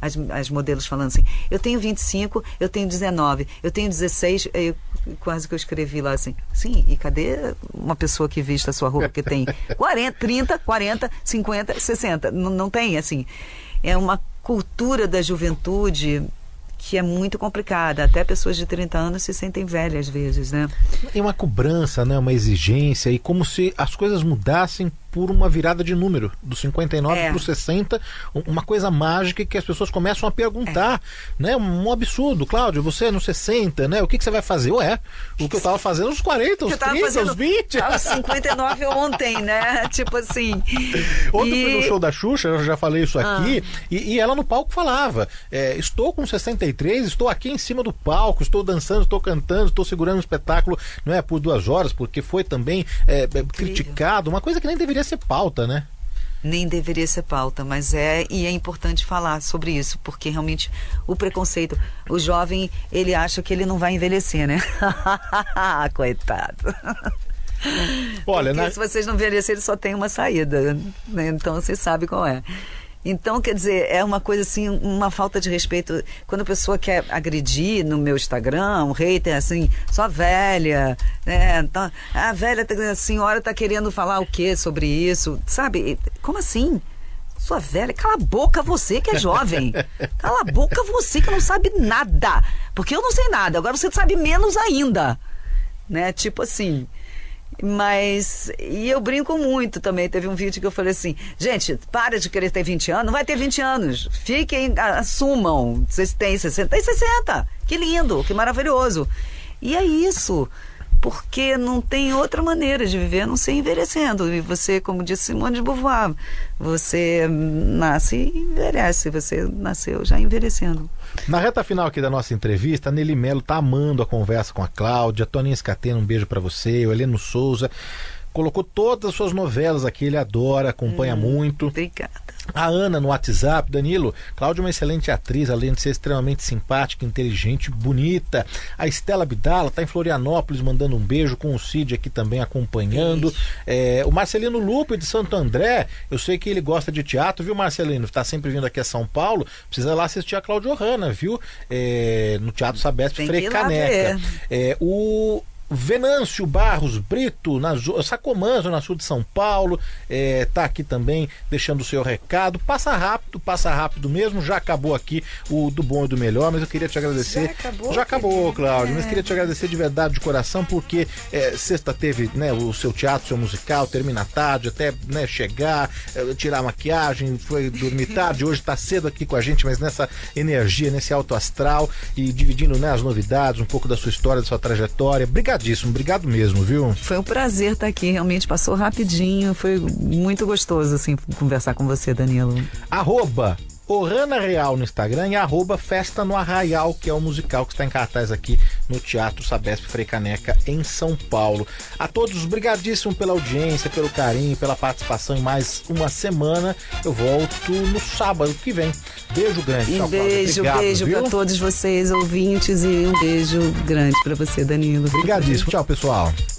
as modelos falando assim, eu tenho 25, eu tenho 19, eu tenho 16, quase que eu escrevi lá assim, sim, e cadê uma pessoa que vista a sua roupa que tem 40, 30, 40, 50, 60? Não tem, assim. É uma cultura da juventude que é muito complicada. Até pessoas de 30 anos se sentem velhas às vezes, né? É uma cobrança, né? Uma exigência, e como se as coisas mudassem por uma virada de número, do 59 para o 60, uma coisa mágica que as pessoas começam a perguntar, né? Um absurdo. Cláudio, você no 60, né? O que você vai fazer? Ué, o que eu tava fazendo nos 40, os 30, os 20. Aos 59 ontem, né? Tipo assim. Ontem fui no show da Xuxa, eu já falei isso aqui, e ela no palco falava, estou com 63, estou aqui em cima do palco, estou dançando, estou cantando, estou segurando um espetáculo, não é, por 2 horas, porque foi também criticado, uma coisa que nem deveria ser pauta, né? Nem deveria ser pauta, mas e é importante falar sobre isso, porque realmente o preconceito, o jovem, ele acha que ele não vai envelhecer, né? Coitado. Olha, porque se vocês não envelhecerem, só tem uma saída, né? Então você sabe qual é. Então, quer dizer, é uma coisa assim, uma falta de respeito. Quando a pessoa quer agredir no meu Instagram, um hater assim, só velha, né? Então, a velha, a senhora tá querendo falar o quê sobre isso? Sabe? Como assim? Sua velha, cala a boca você que é jovem. Cala a boca você que não sabe nada. Porque eu não sei nada, agora você sabe menos ainda. Né? Tipo assim... Mas, e eu brinco muito também. Teve um vídeo que eu falei assim, gente, para de querer ter 20 anos, não vai ter 20 anos, fiquem, assumam, vocês têm 60 e 60, que lindo, que maravilhoso. E é isso, porque não tem outra maneira de viver a não ser envelhecendo. E você, como disse Simone de Beauvoir, você nasce e envelhece, você nasceu já envelhecendo. Na reta final aqui da nossa entrevista, a Nelly Mello tá amando a conversa com a Cláudia, a Toninha Scatena, um beijo para você, o Heleno Souza, colocou todas as suas novelas aqui, ele adora, acompanha muito. Obrigada. A Ana no WhatsApp, Danilo, Cláudia é uma excelente atriz, além de ser extremamente simpática, inteligente, bonita. A Estela Abdala está em Florianópolis mandando um beijo, com o Cid aqui também acompanhando. O Marcelino Lupe de Santo André, eu sei que ele gosta de teatro, viu, Marcelino? Está sempre vindo aqui a São Paulo, precisa lá assistir a Cláudia Ohana, viu? No Teatro Sabesp Frei Caneca. O Venâncio Barros Brito, Sacomã, Zona Sul de São Paulo, tá aqui também deixando o seu recado. Passa rápido mesmo, já acabou aqui o do bom e do melhor, mas eu queria te agradecer. Já acabou, Cláudio, mas queria te agradecer de verdade, de coração, porque sexta teve, né, o seu teatro, seu musical, termina tarde, até, né, chegar, tirar a maquiagem, foi dormir tarde, hoje tá cedo aqui com a gente, mas nessa energia, nesse alto astral e dividindo, né, as novidades, um pouco da sua história, da sua trajetória. Obrigado mesmo, viu? Foi um prazer estar aqui, realmente passou rapidinho, foi muito gostoso, assim, conversar com você, Danilo. @Ohana Real no Instagram e @Festa no Arraial, que é o musical que está em cartaz aqui no Teatro Sabesp Frei Caneca, em São Paulo. A todos, brigadíssimo pela audiência, pelo carinho, pela participação em mais uma semana. Eu volto no sábado que vem. Beijo grande. Um beijo para todos vocês, ouvintes, e um beijo grande para você, Danilo. Obrigadíssimo. Tchau, pessoal.